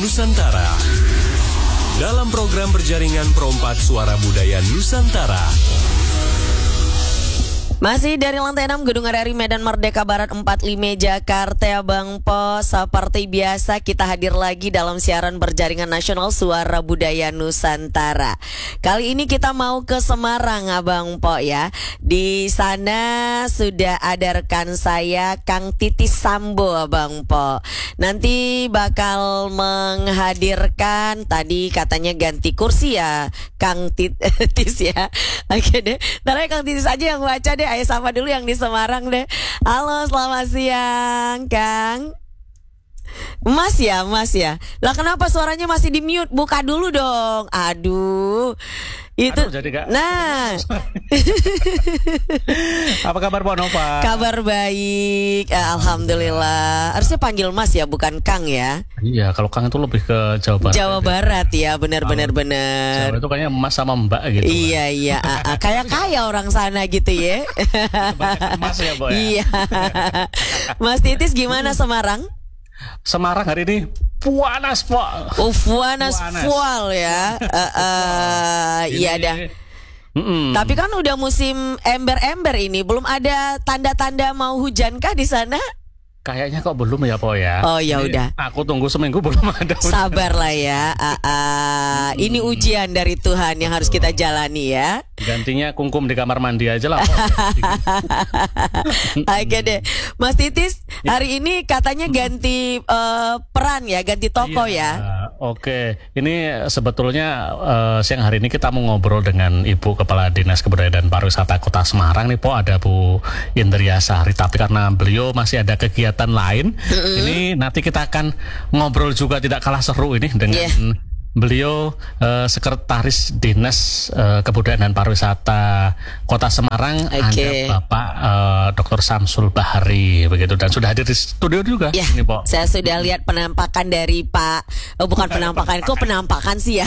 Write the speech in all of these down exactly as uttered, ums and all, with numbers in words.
Nusantara. Dalam program berjaringan Perompak Suara Budaya Nusantara. Masih dari lantai enam Gedung R R I Medan Merdeka Barat empat puluh lima Jakarta, Bang Po. Seperti biasa kita hadir lagi dalam siaran berjaringan nasional Suara Budaya Nusantara. Kali ini kita mau ke Semarang, Abang Po ya. Di sana sudah ada rekan saya Kang Titis Sambo, Abang Po. Nanti bakal menghadirkan, tadi katanya ganti kursi ya Kang Titis ya. Oke deh, ntar Kang Titis aja yang baca deh. Ayo sama dulu yang di Semarang deh. Halo, selamat siang, Kang. Mas ya, Mas ya. Lah kenapa suaranya masih di mute? Buka dulu dong. Aduh. Itu. Aduh, jadi gak... Nah. Apa kabar Bu Nova? Kabar baik. Eh, Alhamdulillah. Harusnya panggil Mas ya, bukan Kang ya. Iya, kalau Kang itu lebih ke Jawa Barat. Jawa ya, Barat ya, benar-benar benar. Jawa itu kayaknya Mas sama Mbak gitu. Iya, kan? Iya. Kayak kaya orang sana gitu ya. Mas ya, Bu ya. Iya. Mas Titis gimana Semarang? Semarang hari ini panas, Pak. Oh, panas fual ya. Uh, uh, iya dah. Mm-mm. Tapi kan udah musim ember-ember ini, belum ada tanda-tanda mau hujankah di sana? Kayaknya kok belum ya, Po ya. Oh ya udah. Aku tunggu seminggu belum ada. Sabarlah ya. Uh, uh, ini ujian dari Tuhan yang harus kita jalani ya. Gantinya kungkum di kamar mandi aja lah. Oke deh, Mas Titis. Hari ini katanya ganti uh, peran ya, ganti toko iya, ya. Oke, ini sebetulnya uh, siang hari ini kita mau ngobrol dengan Ibu Kepala Dinas Kebudayaan dan Pariwisata Kota Semarang nih, Po. Ada Bu Indria Sari. Tapi karena beliau masih ada kegiatan lain, mm-hmm. ini nanti kita akan ngobrol juga tidak kalah seru ini dengan yeah. beliau uh, Sekretaris Dinas uh, Kebudayaan dan Pariwisata Kota Semarang, okay. ada Bapak uh, Doktor Samsul Bahari begitu, dan sudah hadir di studio juga. Ya, ini, Po. Saya sudah lihat penampakan dari Pak, oh, bukan penampakan, kok penampakan sih ya.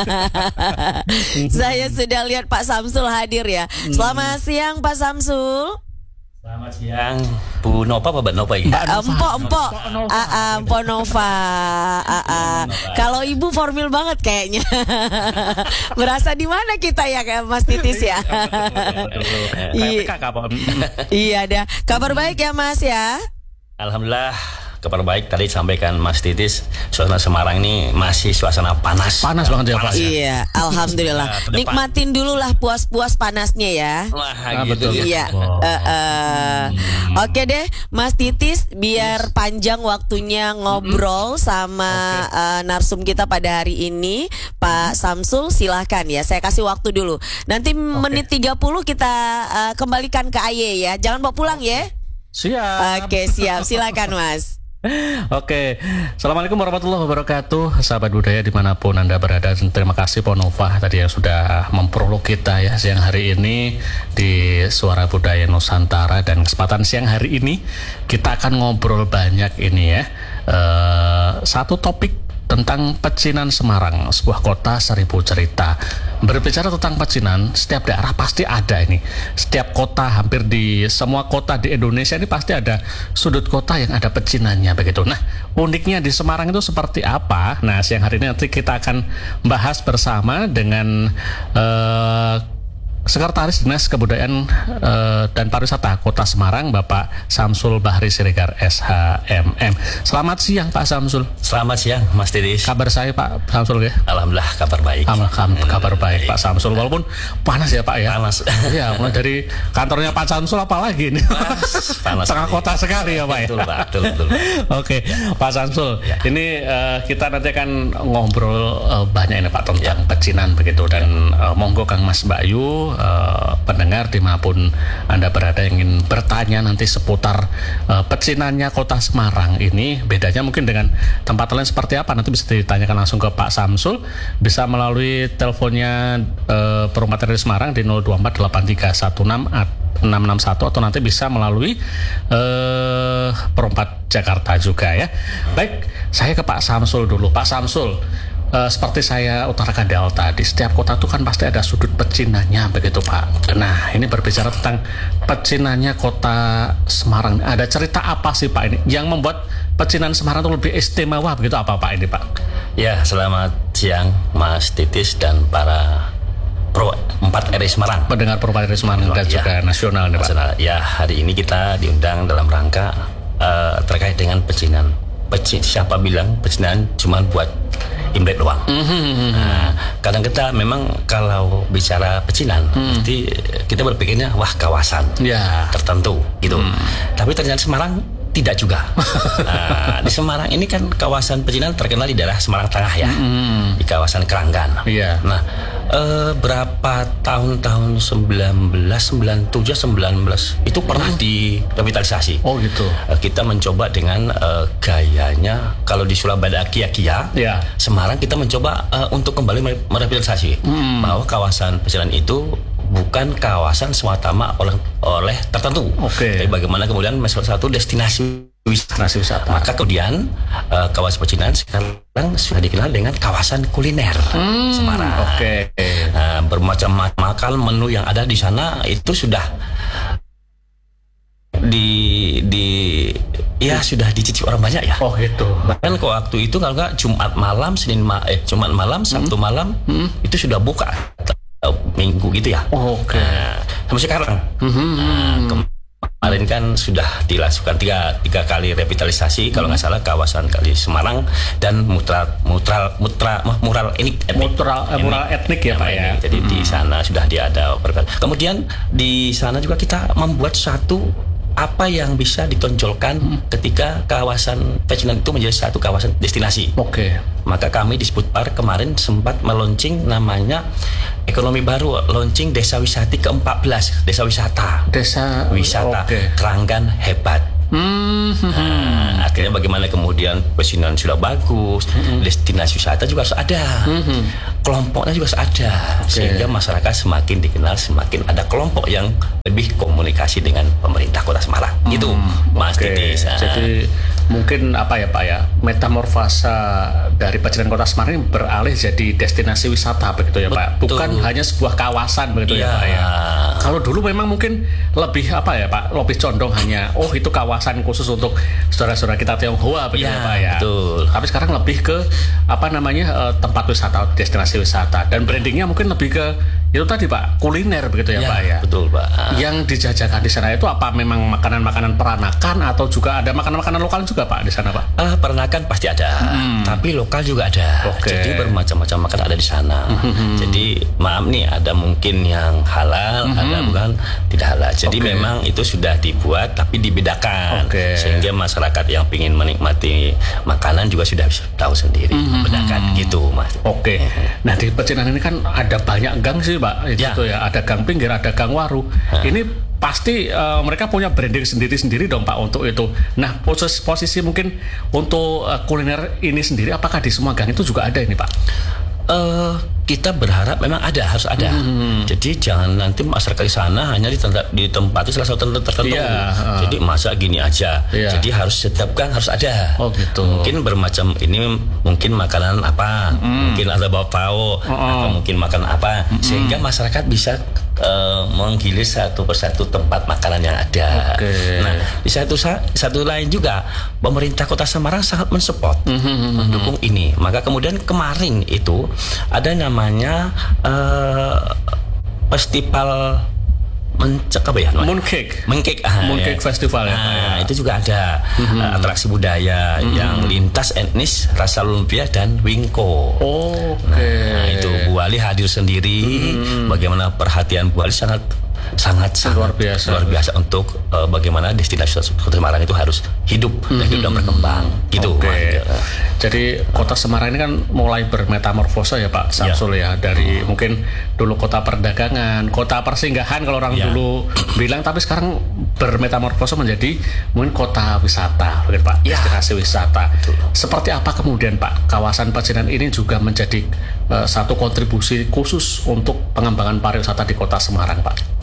Saya sudah lihat Pak Samsul hadir ya. Selamat siang Pak Samsul. Selamat siang, Bu Nova apa Mbak Nova ini? Empok, empok, empok Nova. Kalau Ibu formal banget kayaknya. Berasa di mana kita ya, Mas Titis ya? Iya, ada. Kabar baik ya, Mas ya? Alhamdulillah. Kabar baik, tadi sampaikan Mas Titis, suasana Semarang ini masih suasana panas. Panas banget ya, Pak. Iya, alhamdulillah. Nikmatin dulu lah puas-puas panasnya ya. Wah, nah, gitu. betul. Iya. Wow. Uh, uh. Hmm. Oke deh, Mas Titis, biar panjang waktunya ngobrol sama okay. uh, narsum kita pada hari ini, Pak Samsul, silahkan ya. Saya kasih waktu dulu. Nanti okay. menit tiga puluh kita uh, kembalikan ke A Y ya. Jangan bawa pulang ya. Siap. Oke, siap. Silakan, Mas. Oke, Assalamualaikum warahmatullahi wabarakatuh, sahabat budaya dimanapun Anda berada. Terima kasih Po Nova tadi yang sudah memprolog kita ya siang hari ini di Suara Budaya Nusantara. Dan kesempatan siang hari ini kita akan ngobrol banyak ini ya, uh, satu topik tentang pecinan Semarang, sebuah kota seribu cerita. Berbicara tentang pecinan, setiap daerah pasti ada ini. Setiap kota, hampir di semua kota di Indonesia ini pasti ada sudut kota yang ada pecinannya begitu. Nah, uniknya di Semarang itu seperti apa? Nah, siang hari ini nanti kita akan bahas bersama dengan uh, Sekretaris Dinas Kebudayaan uh, dan Pariwisata Kota Semarang, Bapak Samsul Bahari Siregar S H M M. Selamat siang Pak Samsul. Selamat siang Mas Titis. Kabar saya Pak Samsul ya? Alhamdulillah kabar baik. Alhamdulillah kabar baik Pak Samsul. Walaupun panas ya Pak ya. Panas. Ya, mulai dari kantornya Pak Samsul apalagi ini. Panas. Panas tengah kota sekali ya Pak ya. Betul Pak. Betul betul. Oke Pak Samsul. Ya. Ini uh, kita nanti akan ngobrol uh, banyak ini Pak tentang ya. pecinan begitu, dan uh, monggo Kang Mas Bayu. Uh, pendengar dimanapun Anda berada yang ingin bertanya nanti seputar uh, pecinannya Kota Semarang ini, bedanya mungkin dengan tempat lain seperti apa, nanti bisa ditanyakan langsung ke Pak Samsul, bisa melalui teleponnya uh, Perumatan dari Semarang di nol dua empat delapan tiga satu enam enam enam satu, atau nanti bisa melalui uh, Perumpat Jakarta juga ya. Baik, saya ke Pak Samsul dulu. Pak Samsul, Uh, seperti saya utarakan di awal tadi, setiap kota itu kan pasti ada sudut pecinannya begitu Pak. Nah, ini berbicara tentang pecinannya Kota Semarang. Ada cerita apa sih Pak ini yang membuat pecinan Semarang itu lebih istimewa begitu apa Pak ini Pak? Ya, selamat siang Mas Titis dan para Pro empat R I Semarang. Pendengar Pro empat R I Semarang dan ya, juga nasional nih Pak. Nasional. Ya, hari ini kita diundang dalam rangka uh, terkait dengan pecinan. Peci, siapa bilang pecinan cuma buat Imlek doang. Mm-hmm. Nah, kadang kita memang kalau bicara pecinan, mm. pasti kita berpikirnya wah kawasan yeah. tertentu gitu. Mm. Tapi ternyata Semarang tidak juga. Nah, di Semarang ini kan kawasan pecinan terkenal di daerah Semarang Tengah ya, mm. di kawasan Keranggan. Yeah. Nah, eh, berapa tahun-tahun sembilan belas sembilan puluh tujuh sembilan belas itu pernah mm. direvitalisasi. Oh gitu. Eh, kita mencoba dengan eh, gayanya kalau di Surabaya Kia-Kia, yeah. Semarang kita mencoba uh, untuk kembali merevitalisasi mm. bahwa kawasan pecinan itu bukan kawasan semata-mata oleh oleh tertentu. Okay. Tapi bagaimana kemudian salah satu destinasi wisata. wisata. Maka kemudian uh, kawasan pecinan sekarang sudah dikenal dengan kawasan kuliner mm. Semarang. Oke. Okay. Nah, bermacam-macam menu yang ada di sana itu sudah di di ya sudah dicicip orang banyak ya. Oh gitu. Bahkan kok waktu itu kalau nggak Jumat malam, Senin ma eh Jumat malam, Sabtu hmm. malam hmm. itu sudah buka Minggu gitu ya. Oh, oke. Okay. Nah, sampai sekarang. Hmm. Nah, kemarin kan sudah dilakukan tiga tiga kali revitalisasi hmm. kalau nggak salah kawasan kali Semarang dan mutra mutra mutra mural ini mural eh, mural etnik ya Pak ya. Jadi hmm. di sana sudah diada. Kemudian di sana juga kita membuat satu apa yang bisa ditonjolkan hmm. ketika kawasan pecinan itu menjadi satu kawasan destinasi. Oke. Okay. Maka kami di Sputpar kemarin sempat meluncing namanya ekonomi baru, launching desa wisata ke empat belas, desa wisata. Desa wisata okay. Keranggan hebat. Hmm. Nah, akhirnya bagaimana kemudian pecinan sudah bagus, hmm. destinasi wisata juga harus ada, hmm. kelompoknya juga harus ada, okay. sehingga masyarakat semakin dikenal, semakin ada kelompok yang lebih komunikasi dengan pemerintah Kota Semarang, hmm. gitu, Mas okay. Titis. Jadi mungkin apa ya Pak ya, metamorfasa dari pecinan Kota Semarang ini beralih jadi destinasi wisata begitu ya Pak, bukan hanya sebuah kawasan begitu ya, ya Pak ya. Kalau dulu memang mungkin lebih apa ya Pak, lebih condong hanya oh itu kawasan khusus untuk saudara-saudara kita Tionghoa begitu ya, ya Pak ya. Betul. Tapi sekarang lebih ke apa namanya tempat wisata, destinasi wisata, dan brandingnya mungkin lebih ke itu tadi Pak, kuliner begitu ya, ya Pak ya. Betul Pak. Yang dijajakan di sana itu apa memang makanan-makanan peranakan atau juga ada makanan-makanan lokal juga Pak di sana Pak? Ah, peranakan pasti ada, hmm. tapi lokal juga ada. Okay. Jadi bermacam-macam makanan ada di sana. Hmm. Jadi maaf nih, ada mungkin yang halal, hmm. ada bukan tidak halal. Jadi okay. memang itu sudah dibuat tapi dibedakan, okay. sehingga masyarakat yang ingin menikmati makanan juga sudah tahu sendiri, hmm. bedakan gitu Mas. Oke. Okay. Nah di pecinan ini kan ada banyak gang sih Pak, itu ya. ya ada gang pinggir, ada gang waru. Ha. Ini pasti uh, mereka punya branding sendiri-sendiri dong Pak untuk itu. Nah posisi, posisi mungkin untuk uh, kuliner ini sendiri, apakah di semua gang itu juga ada ini Pak? Uh, kita berharap memang ada, harus ada. Hmm. Jadi jangan nanti masyarakat di sana hanya di tempat di tempat itu salah satu tertentu. Yeah, uh. Jadi masa gini aja. Yeah. Jadi harus setiap gang harus ada. Oh gitu. Mungkin bermacam ini mungkin makanan apa, mm. mungkin ada bapao, uh -uh. atau mungkin makan apa, mm. sehingga masyarakat bisa uh, menggilis satu persatu tempat makanan yang ada. Okay. Nah di satu satu lain juga pemerintah Kota Semarang sangat mensupport, mm -hmm. mendukung ini. Maka kemudian kemarin itu ada namanya uh, festival mencek apa ya? Mooncake. Mooncake. Ah, Mooncake ya. Festival ya. Nah, ya. itu juga ada mm-hmm. uh, atraksi budaya mm-hmm. yang lintas etnis, rasa lumpia dan wingko. Oh, oke. Okay. Nah, itu Bu Wali hadir sendiri. Mm-hmm. Bagaimana perhatian Bu Wali sangat sangat sangat luar biasa, luar biasa untuk uh, bagaimana destinasi Kota Semarang itu harus hidup mm-hmm. dan hidup dan berkembang gitu. Okay. Jadi Kota Semarang ini kan mulai bermetamorfosa ya Pak Samsul ya, ya dari hmm. mungkin dulu kota perdagangan, kota persinggahan kalau orang ya. dulu bilang, tapi sekarang bermetamorfosa menjadi mungkin kota wisata, begitu Pak, ya. destinasi wisata. Betul. Seperti apa kemudian Pak kawasan pecinan ini juga menjadi uh, satu kontribusi khusus untuk pengembangan pariwisata di Kota Semarang Pak?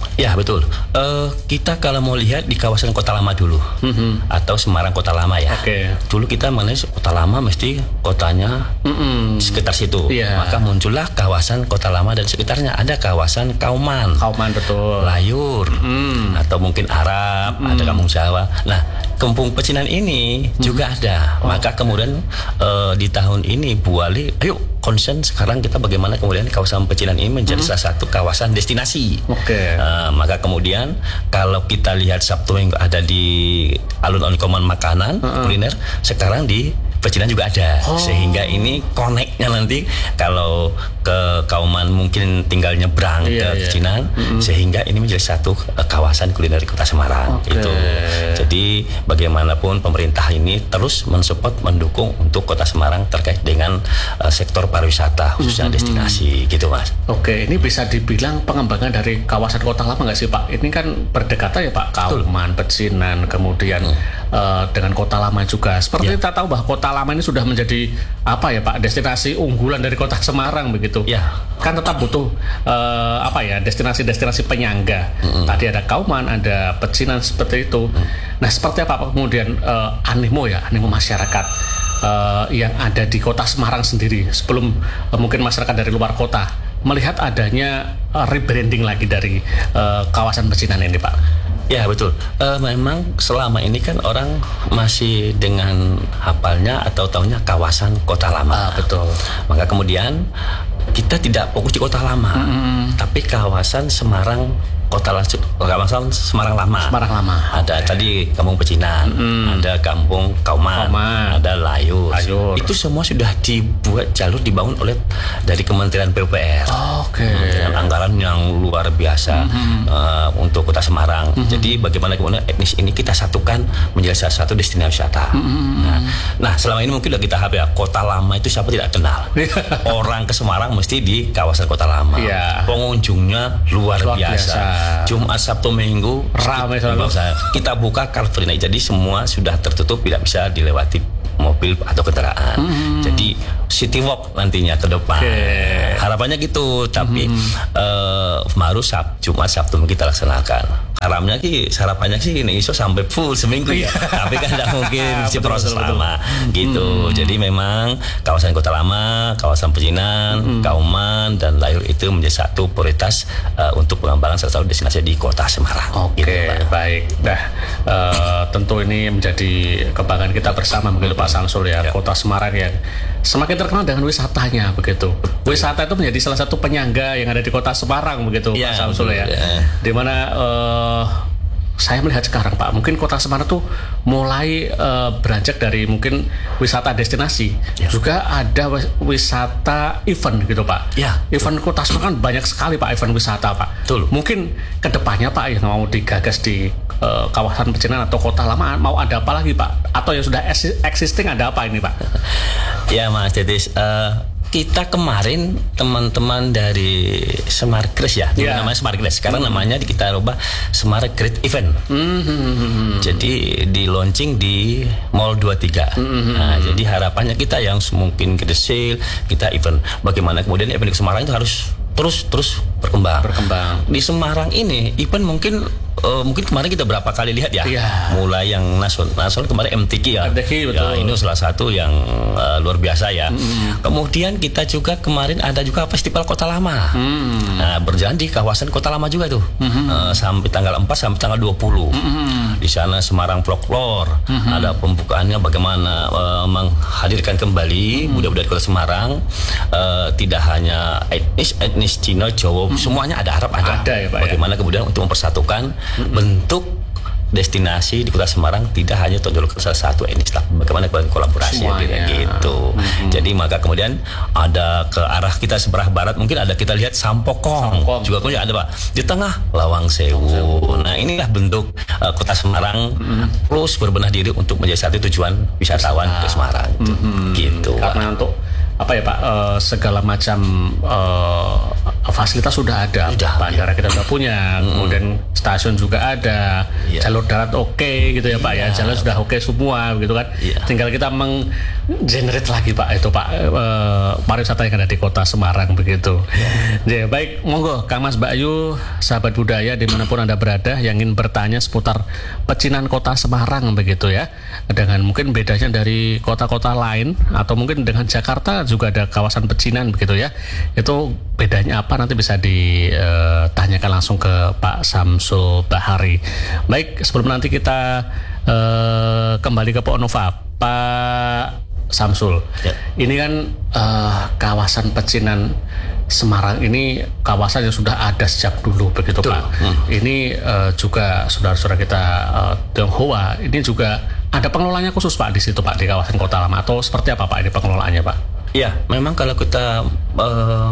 Ya betul. Uh, kita kalau mau lihat di kawasan Kota Lama dulu, mm-hmm. atau Semarang Kota Lama ya. Okay. Dulu kita mengenai Kota Lama mesti kotanya mm-hmm. sekitar situ. Yeah. Maka muncullah kawasan Kota Lama dan sekitarnya. Ada kawasan Kauman, Kauman betul. Layur, mm. atau mungkin Arab, mm. ada Kampung Jawa. Nah, Kampung Pecinan ini mm. juga ada. Oh. Maka kemudian uh, di tahun ini Bu Wali, ayo concern sekarang kita bagaimana kemudian kawasan Pecinan ini menjadi mm. salah satu kawasan destinasi. Oke. Okay. Uh, maka kemudian kalau kita lihat Sabtu Minggu ada di alun-alun Kauman makanan uh-uh. kuliner, sekarang di Pecinan juga ada. Oh. Sehingga ini connect-nya nanti kalau ke Kauman mungkin tinggal nyebrang iya, ke Pecinan, iya. mm-hmm. sehingga ini menjadi satu uh, kawasan kuliner di Kota Semarang. Okay. Itu. Jadi bagaimanapun pemerintah ini terus mensupport, mendukung untuk Kota Semarang terkait dengan uh, sektor pariwisata khususnya mm-hmm. destinasi gitu Mas. Oke, ini bisa dibilang pengembangan dari kawasan Kota Lama nggak sih Pak? Ini kan berdekatan ya Pak, Kauman, Pecinan, kemudian hmm. uh, dengan Kota Lama juga. Seperti ya. Kita tahu bahwa Kota Lama ini sudah menjadi apa ya Pak, destinasi unggulan dari Kota Semarang begitu. Ya. Kan tetap butuh uh, apa ya, destinasi-destinasi penyangga. Hmm. Tadi ada Kauman, ada Pecinan seperti itu. Hmm. Nah, seperti apa Pak kemudian uh, animo ya, animo masyarakat uh, yang ada di Kota Semarang sendiri sebelum uh, mungkin masyarakat dari luar kota melihat adanya uh, rebranding lagi dari uh, kawasan Pecinan ini Pak? Ya betul. Uh, memang selama ini kan orang masih dengan hafalnya atau taunya kawasan Kota Lama. Ah, betul. Maka kemudian kita tidak fokus di Kota Lama, mm-hmm. tapi kawasan Semarang Kota kawasan Semarang Lama. Semarang Lama. Ada okay. tadi Kampung Pecinan, mm. ada Kampung Kauman, Kauman, ada Layur. Layur. Itu semua sudah dibuat jalur dibangun oleh dari Kementerian P U P R. Oh, Oke. Okay. Dengan anggaran yang luar biasa mm-hmm. uh, untuk Kota Semarang. Mm-hmm. Jadi bagaimana kemudian etnis ini kita satukan menjadi salah satu destinasi wisata. Mm-hmm. Nah, nah selama ini mungkin udah kita hafal ya, Kota Lama itu siapa tidak kenal. Orang ke Semarang mesti di kawasan Kota Lama. Yeah. Pengunjungnya luar, luar biasa. biasa. Jumat, Sabtu, Minggu ramai kita, kita buka Car Free Night, jadi semua sudah tertutup, tidak bisa dilewati mobil atau kendaraan. Mm-hmm. Jadi city walk nantinya ke depan. Okay. Harapannya gitu, tapi mm-hmm. uh, baru Sab, Jumat, Sabtu kita laksanakan. Haramnya sih, sarapannya sih ini iso sampai full seminggu ya. Tapi kan tidak mungkin si proses betul, lama betul. Gitu. Hmm. Jadi memang kawasan Kota Lama, kawasan Pecinan, hmm. Kauman dan Layur itu menjadi satu prioritas uh, untuk pengembangan salah satu destinasi di Kota Semarang. Oke, okay, gitu, baik. Nah, uh, tentu ini menjadi kebanggaan kita bersama begitu Pak Samsul ya. Ya. Kota Semarang yang semakin terkenal dengan wisatanya begitu. Wisata itu menjadi salah satu penyangga yang ada di Kota Semarang begitu ya, Pak Samsul ya. ya. Di mana uh, saya melihat sekarang Pak, mungkin Kota Semarang tuh mulai uh, beranjak dari mungkin wisata destinasi, ya. Juga ada wisata event gitu Pak. Ya. Event Kota Semarang kan banyak sekali Pak, event wisata Pak. Betul. Mungkin kedepannya Pak yang mau digagas di uh, kawasan Pecinan atau Kota Lama mau ada apa lagi Pak? Atau yang sudah existing ada apa ini Pak? Ya Mas Dedis, uh, kita kemarin teman-teman dari Smart Grace ya, yeah. namanya Smart Grace. Sekarang mm-hmm. namanya kita rubah Smart Great Event. Mm-hmm. Jadi di launching di Mall dua puluh tiga. Mm-hmm. Nah, jadi harapannya kita yang mungkin gede sale, kita event. Bagaimana kemudian event di Semarang itu harus terus terus berkembang. Berkembang. Di Semarang ini event mungkin uh, mungkin kemarin kita berapa kali lihat ya. Yeah. Mulai yang nasional, nasional kemarin M T Q ya. M T Q betul. Ya, ini salah satu yang uh, luar biasa ya. Mm-hmm. Kemudian kita juga kemarin ada juga Festival Kota Lama. Mm-hmm. Nah, berjalan di kawasan Kota Lama juga tuh. Mm-hmm. Uh, sampai tanggal empat sampai tanggal dua puluh. Mm-hmm. Di sana Semarang Folklore. Mm-hmm. Ada pembukaannya bagaimana uh, menghadirkan kembali mm-hmm. budaya-budaya Kota Semarang. Uh, tidak hanya etnis etnis Cina, Jawa, hmm. semuanya ada, Arab ada. ada ya, Pak, bagaimana ya? Kemudian untuk mempersatukan hmm. bentuk destinasi di Kota Semarang tidak hanya tonjol salah satu etnis, bagaimana kolaborasi ya, gitu. Hmm. Jadi maka kemudian ada ke arah kita sebelah barat mungkin ada kita lihat Sampokong, Sampokong. Juga kemudian ada Pak di tengah Lawang Sewu. Sewu. Nah inilah bentuk uh, Kota Semarang hmm. terus berbenah diri untuk menjadi satu tujuan wisatawan ke Semarang. Hmm. Gitu. Karena Pak. Untuk apa ya Pak, uh, segala macam uh, fasilitas sudah ada, sudah, bandara ya. Kita sudah punya, mm. kemudian stasiun juga ada, ya. Jalur darat oke okay, gitu ya Pak ya, ya. Jalan sudah oke okay semua gitu kan, ya. Tinggal kita meng-generate lagi Pak itu Pak uh, pariwisata yang ada di kota Semarang begitu. Ya, baik, monggo Kang Mas Bayu, sahabat budaya dimanapun Anda berada yang ingin bertanya seputar pecinan kota Semarang begitu ya, dengan mungkin bedanya dari kota-kota lain atau mungkin dengan Jakarta juga ada kawasan pecinan begitu ya, itu bedanya apa nanti bisa ditanyakan uh, langsung ke Pak Samsul Bahari. Baik, sebelum nanti kita uh, kembali ke Pak Nova, Pak Samsul, ya. Ini kan uh, kawasan pecinan Semarang ini kawasan yang sudah ada sejak dulu begitu Betul. Pak. Hmm. Ini uh, juga saudara-saudara kita uh, Tionghoa ini juga ada pengelolanya khusus Pak di situ Pak, di kawasan Kota Lama, atau seperti apa Pak ini pengelolaannya Pak? Iya, memang kalau kita uh,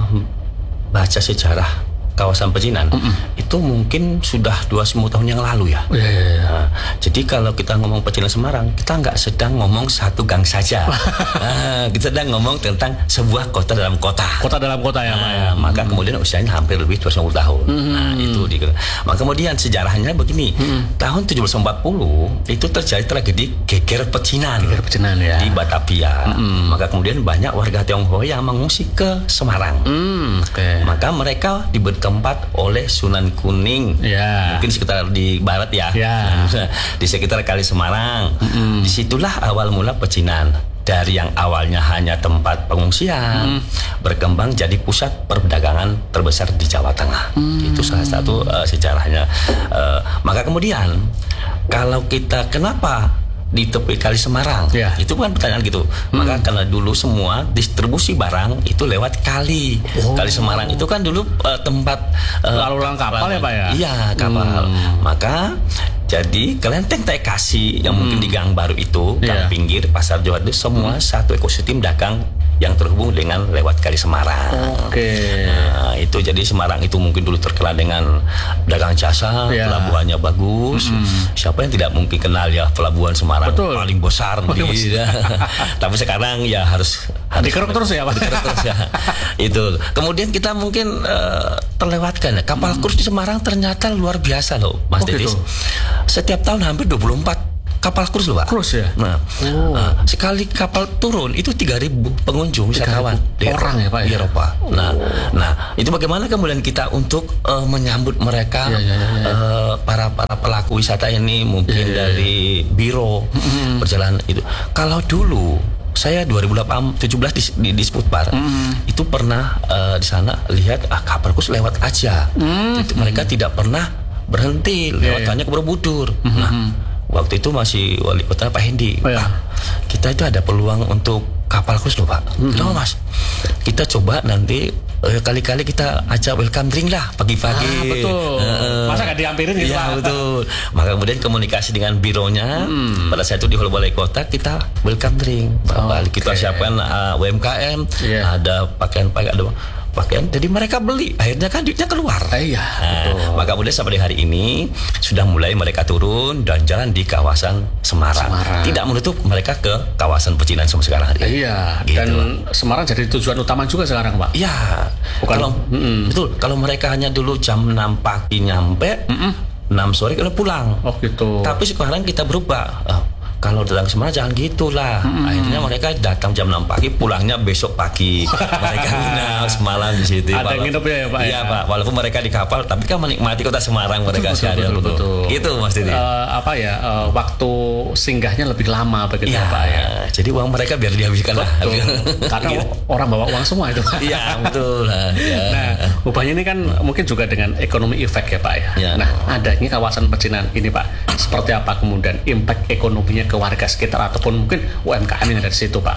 baca sejarah kawasan pecinan mm-mm. itu mungkin sudah dua puluh tahun yang lalu ya. Yeah, yeah, yeah. Nah, jadi kalau kita ngomong pecinan Semarang, kita nggak sedang ngomong satu gang saja. Nah, kita sedang ngomong tentang sebuah kota dalam kota. Kota dalam kota ya, nah, Pak ya. Maka mm-hmm. kemudian usianya hampir lebih dua puluh tahun. Mm-hmm. Nah, itu di. Maka kemudian sejarahnya begini. Mm-hmm. Tahun tujuh belas empat puluh itu terjadi tragedi geger pecinan. Geger pecinan ya. Di Batavia. Mm-hmm. Maka kemudian banyak warga Tionghoa yang mengungsi ke Semarang. Mm, okay. Maka mereka diberi tempat oleh Sunan Kuning, yeah. mungkin sekitar di barat ya, yeah. di sekitar Kali Semarang. Mm-hmm. Disitulah awal mula pecinan. Dari yang awalnya hanya tempat pengungsian, mm. berkembang jadi pusat perdagangan terbesar di Jawa Tengah. Mm. Itu salah satu uh, sejarahnya. Uh, maka kemudian kalau kita kenapa di tepi Kali Semarang, yeah. itu bukan pertanyaan gitu. Hmm. Maka karena dulu semua distribusi barang itu lewat kali. Oh. Kali Semarang itu kan dulu uh, tempat uh, lalu lalang kapal ya Pak ya? Iya, kapal. Hmm. Maka jadi kelenteng Tekasi yang hmm. mungkin di Gang Baru itu, Gang yeah. Pinggir, Pasar Johar itu semua hmm. satu ekosistem dagang yang terhubung dengan lewat Kali Semarang. Oke. Okay. Nah, itu jadi Semarang itu mungkin dulu terkenal dengan dagang jasa, yeah. pelabuhannya bagus. Mm-hmm. Siapa yang tidak mungkin kenal ya pelabuhan Semarang? Betul. Paling besar oh, di. Tapi sekarang ya harus dikeruk terus ya Pak. Dikeruk terus ya. Itu. Kemudian kita mungkin uh, terlewatkan ya. Kapal mm-hmm. krus di Semarang ternyata luar biasa loh, Mas oh, Dedis. Gitu. Setiap tahun hampir dua puluh empat kapal krus loh Pak. Krus ya? Nah, oh. uh, sekali kapal turun itu tiga ribu pengunjung wisatawan di orang ya Pak ya? Di Eropa. Nah, oh. nah itu bagaimana kemudian kita untuk uh, menyambut mereka ya, ya, ya, ya. Uh, para para pelaku wisata ini mungkin ya, ya, ya. dari biro mm-hmm. perjalanan itu. Kalau dulu saya dua ribu tujuh belas di, di, di Sputbar mm. itu pernah uh, di sana lihat ah, kapal krus lewat aja. Mm. Jadi, mereka tidak pernah berhenti lewat hanya yeah, yeah. ke Borobudur. Mm-hmm. Nah, waktu itu masih wali kota Pak Hendi. Oh, ya. Pak, kita itu ada peluang untuk kapal krus loh Pak. Mm-hmm. Kenapa Mas? Kita coba nanti eh, kali-kali kita ajak welcome drink lah pagi-pagi. Ah, betul. Uh, Masa gak diampirin gitu ya, Pak? Betul. Maka kemudian komunikasi dengan bironya. Mm. Pada saat itu di Hall Balai Kota kita welcome drink. Oh, okay. Kita siapkan uh, U M K M. Yeah. Ada pakaian-pakaian ada pakaian, jadi mereka beli, akhirnya kan duitnya keluar. Iya. Nah, maka kemudian sampai hari ini sudah mulai mereka turun dan jalan di kawasan Semarang. Semarang. Tidak menutup mereka ke kawasan pecinan sampai sekarang hari ini. Iya. Gitu. Dan Semarang jadi tujuan utama juga sekarang Pak. Iya. Bukan, kalau mm-mm. betul, kalau mereka hanya dulu jam enam pagi nyampe, mm-mm. enam sore kalau pulang. Oh gitu. Tapi sekarang kita berubah. Oh, kalau datang ke Semarang jangan gitulah. Hmm. Akhirnya mereka datang jam enam pagi, pulangnya besok pagi. Mereka nginap semalam di situ. Ada nginep ya Pak? Iya ya? Pak. Walaupun mereka di kapal, tapi kan menikmati kota Semarang mereka seharian. Betul, betul, betul. Itu Mas Didi. Uh, apa ya? Uh, waktu singgahnya lebih lama begitu ya, Pak ya. Jadi uang mereka biar dihabiskan lah. Karena gitu. Orang bawa uang semua itu Pak. Iya betul. Ya. Nah, ubahnya ini kan mungkin juga dengan ekonomi efek ya Pak ya. Ya. Nah, adanya kawasan pecinan ini Pak, seperti apa kemudian impact ekonominya ke warga sekitar ataupun mungkin U M K M yang ada di situ Pak?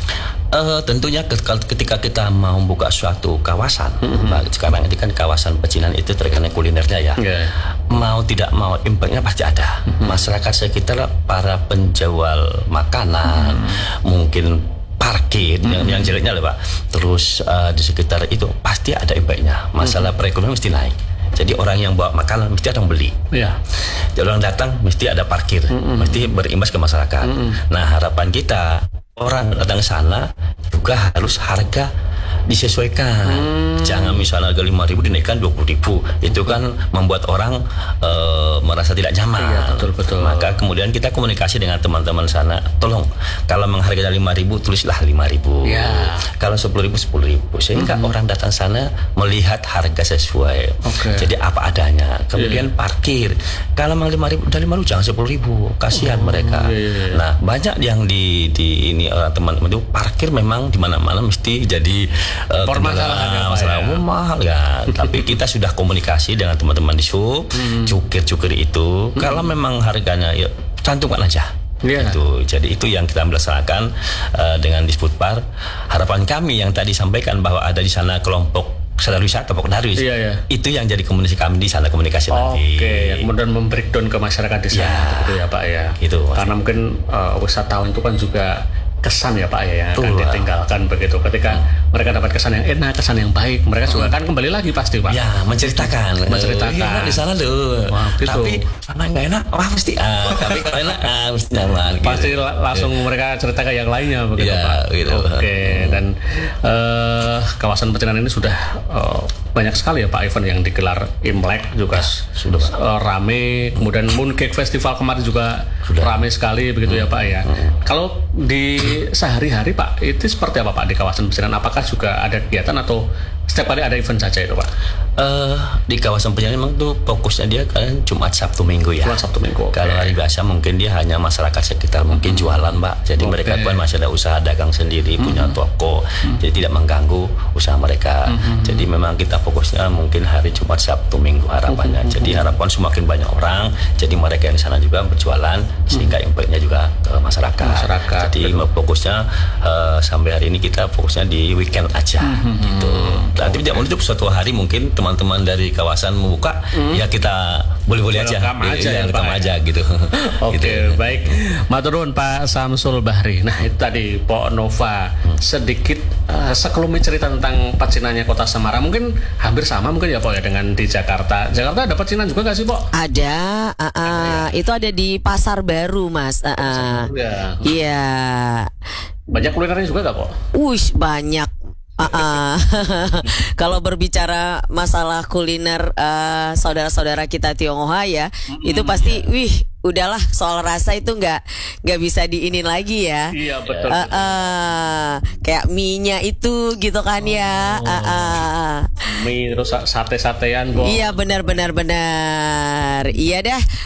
Uh, tentunya ketika kita mau buka suatu kawasan, mm-hmm. sekarang ini kan kawasan pecinan itu terkena kulinernya ya, yeah. mau tidak mau impactnya pasti ada. Mm-hmm. Masyarakat sekitar, para penjual makanan, mm-hmm. mungkin parkir mm-hmm. yang, yang jeleknya lah Pak, terus uh, di sekitar itu pasti ada impactnya. Masalah mm-hmm. perekonomian mesti naik. Jadi orang yang bawa makanan mesti ada yang beli. Yeah. Jadi orang datang mesti ada parkir, mm-hmm. mesti berimbas ke masyarakat. Mm-hmm. Nah harapan kita orang datang ke sana juga harus harga disesuaikan. Hmm. Jangan misalnya harga lima ribu dinaikkan dua puluh ribu. Itu kan membuat orang uh, merasa tidak nyaman. Iya, betul, betul. Maka kemudian kita komunikasi dengan teman-teman sana. Tolong, kalau memang harganya lima ribu, tulislah lima ribu. Ya. Kalau sepuluh ribu, sepuluh ribu. Sehingga hmm. orang datang sana melihat harga sesuai. Okay. Jadi apa adanya. Kemudian yeah. parkir. Kalau memang lima ribu, udah lima ribu, jangan sepuluh ribu. Kasihan oh, mereka. Yeah, yeah, yeah. Nah, banyak yang di, di ini orang teman-teman itu parkir memang di mana-mana mesti jadi uh, masalah masalah ya? mahal ya. Tapi kita sudah komunikasi dengan teman-teman di sub, hmm. cukir-cukir itu. Hmm. Kalau memang harganya ya cantumkan aja. Yeah. Itu, jadi itu yang kita melaksanakan uh, dengan Disputpar. Harapan kami yang tadi sampaikan bahwa ada di sana kelompok sadar wisata, Pok Darwis. Iya, iya. Itu yang jadi komunikasi kami di sana, komunikasi oh, nanti. Oke, okay. Kemudian membreakdown ke masyarakat di sana, ya. Gitu ya Pak ya. Itu. Karena mungkin uh, wisatawan itu kan juga kesan ya Pak ya yang akan ditinggalkan begitu. Ketika hmm. mereka dapat kesan yang enak, kesan yang baik, mereka juga hmm. akan kembali lagi pasti Pak. Ya, menceritakan. Menceritakan. Uh, enak di sana loh. Wah, gitu. Tapi karena nggak enak, wah mesti. Ah, tapi kalau enak, ah, mesti nyaman. Pasti gitu. Langsung yeah. mereka cerita ke yang lainnya begitu ya, Pak. Gitu. Oke. Okay. Dan uh, kawasan Pecinan ini sudah uh, banyak sekali ya Pak event yang digelar Imlek juga ya, sudah uh, rame. Kemudian Mooncake Festival kemarin juga sudah rame sekali begitu hmm. ya Pak ya. Hmm. Kalau di sehari-hari Pak, itu seperti apa Pak di kawasan Pecinan? Apakah juga ada kegiatan atau setiap kali ada event saja itu Pak? Uh, di kawasan Pecinan memang tuh fokusnya dia kan Jumat Sabtu Minggu ya. Jumat Sabtu Minggu. Okay. Kalau hari biasa mungkin dia hanya masyarakat sekitar mungkin hmm. jualan Pak. Jadi okay. mereka kan masih ada usaha dagang sendiri, hmm. punya toko. Hmm. Jadi tidak mengganggu usaha mereka. Hmm. Jadi memang kita fokusnya mungkin hari Jumat Sabtu Minggu harapannya. Hmm. Jadi harapan semakin banyak orang. Jadi mereka yang di sana juga berjualan sehingga impactnya juga ke masyarakat. masyarakat Jadi betul. fokusnya uh, sampai hari ini kita fokusnya di weekend aja. Hmm. Gitu. Nanti tidak menutup suatu hari mungkin teman-teman dari kawasan membuka, hmm. ya kita boleh-boleh aja, rekam aja, ya, rekam Pak. aja gitu. Oke, okay, gitu. Baik. Maturun Pak Samsul Bahri. Nah itu tadi Pok Nova hmm. sedikit uh, sekelumit cerita tentang pecinannya Kota Semarang. Mungkin hampir sama mungkin ya Pok ya dengan di Jakarta. Jakarta ada pecinan juga nggak sih Pok? Ada. Uh, uh, ada ya? Itu ada di Pasar Baru Mas. Uh, uh. Pasar Baru ya. Iya. Banyak kulinernya juga nggak Pok? Ush banyak. Uh-uh. Kalau berbicara masalah kuliner uh, saudara-saudara kita Tionghoa ya, mm-hmm, itu pasti, yeah. wih, udahlah soal rasa itu nggak nggak bisa diinin lagi ya. Iya betul. Uh, uh, kayak mie-nya itu gitu kan oh. ya. Uh, uh. Mie terus sate-satean kok. Iya benar-benar benar. Iya dah.